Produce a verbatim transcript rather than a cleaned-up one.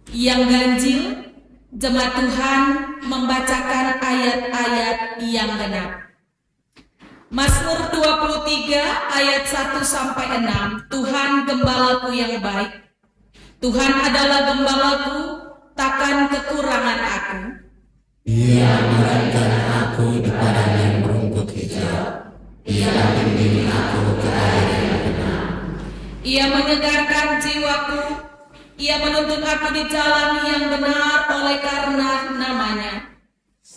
Yang ganjil, jemaat Tuhan membacakan ayat-ayat yang genap. Mazmur dua puluh tiga ayat satu sampai enam. Tuhan gembalaku yang baik. Tuhan adalah gembalaku, takkan kekurangan aku. Ia menyerahkan aku di padang yang berumput hijau. Ia membimbing aku ke air yang tenang. Ia menyegarkan jiwaku. Ia menuntun aku di jalan yang benar oleh karena namanya.